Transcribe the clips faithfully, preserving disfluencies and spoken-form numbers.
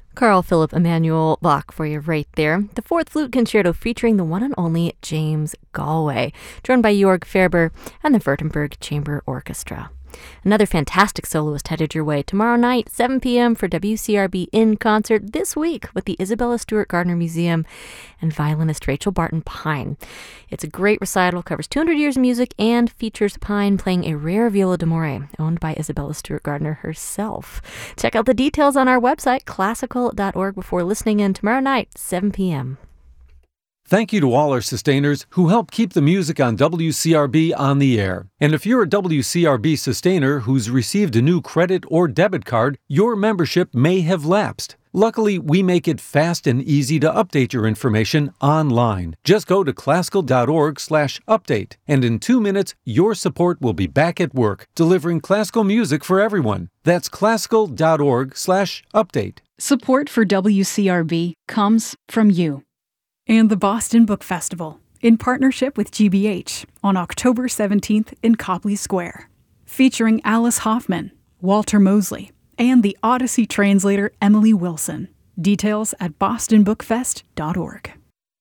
Carl Philipp Emanuel Bach for you right there. The Fourth Flute Concerto featuring the one and only James Galway, joined by Jörg Ferber and the Württemberg Chamber Orchestra. Another fantastic soloist headed your way tomorrow night, seven p.m. for W C R B in concert this week with the Isabella Stewart Gardner Museum and violinist Rachel Barton Pine. It's a great recital, covers two hundred years of music, and features Pine playing a rare viola d'amore owned by Isabella Stewart Gardner herself. Check out the details on our website, classical dot org, before listening in tomorrow night, seven p.m. Thank you to all our sustainers who help keep the music on W C R B on the air. And if you're a W C R B sustainer who's received a new credit or debit card, your membership may have lapsed. Luckily, we make it fast and easy to update your information online. Just go to classical dot org slash update, and in two minutes, your support will be back at work, delivering classical music for everyone. That's classical dot org slash update. Support for W C R B comes from you. And the Boston Book Festival, in partnership with G B H, on October seventeenth in Copley Square, featuring Alice Hoffman, Walter Mosley, and the Odyssey translator Emily Wilson. Details at boston book fest dot org.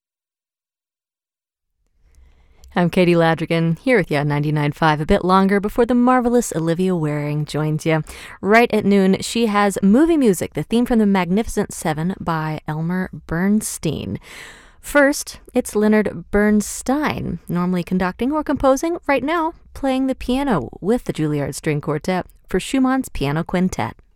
I'm Katie Ladrigan, here with you on ninety-nine point five a bit longer before the marvelous Olivia Waring joins you. Right at noon, she has movie music, the theme from The Magnificent Seven by Elmer Bernstein. First, it's Leonard Bernstein, normally conducting or composing, right now playing the piano with the Juilliard String Quartet for Schumann's Piano Quintet.